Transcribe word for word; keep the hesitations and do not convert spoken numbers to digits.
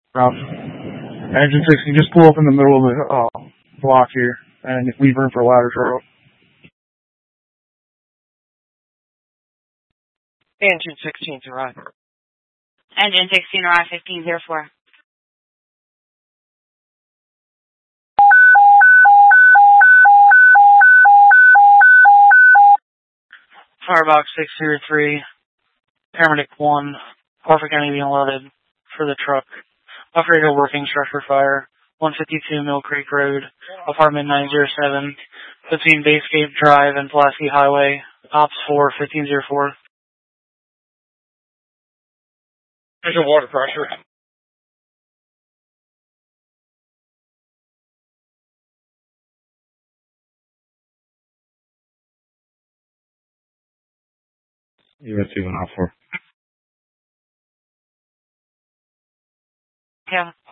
Route. Engine sixteen, just pull up in the middle of the uh, block here and leave room for ladder turtle. Engine sixteen to Rock. Engine sixteen, Rock fifteen zero four. Firebox six zero three, Paramedic one, Perfect Enemy being loaded for the truck. Operator working structure fire, one fifty-two Mill Creek Road, apartment nine oh seven, between Basegate Drive and Pulaski Highway, Ops four, fifteen oh four. Visual water pressure. U S two one out four. Yeah.